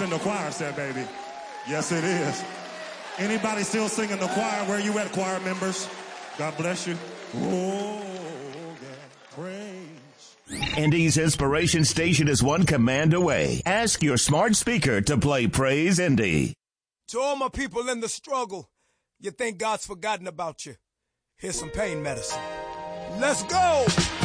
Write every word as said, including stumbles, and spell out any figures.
in the choir said, baby. Yes, it is. Anybody still singing the choir? Where you at, choir members? God bless you. Oh, God, praise. Indy's Inspiration Station is one command away. Ask your smart speaker to play Praise Indy. To all my people in the struggle, you think God's forgotten about you. Here's some pain medicine. Let's go!